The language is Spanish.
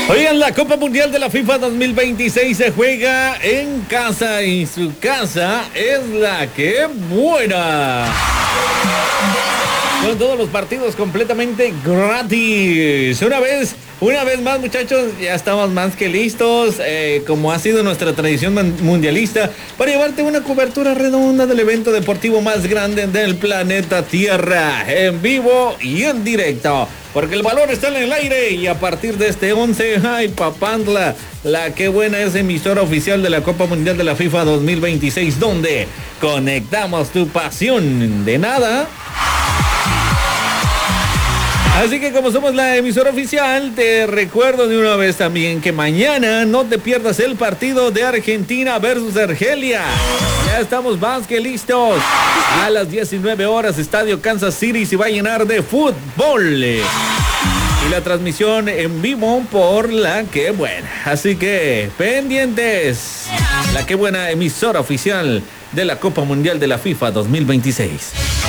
Oigan, la Copa Mundial de la FIFA 2026 se juega en casa y su casa es la que buena. Con todos los partidos completamente gratis. Una vez más, muchachos, ya estamos más que listos, como ha sido nuestra tradición mundialista, para llevarte una cobertura redonda del evento deportivo más grande del planeta Tierra, en vivo y en directo. Porque el balón está en el aire y a partir de este 11, ¡ay, papantla! La que buena es emisora oficial de la Copa Mundial de la FIFA 2026, donde conectamos tu pasión de nada. Así que como somos la emisora oficial, te recuerdo de una vez también que mañana no te pierdas el partido de Argentina versus Argelia. Ya estamos más que listos. A las 19 horas, Estadio Kansas City se va a llenar de fútbol. Y la transmisión en vivo por La Que Buena. Así que pendientes. La Que Buena, emisora oficial de la Copa Mundial de la FIFA 2026.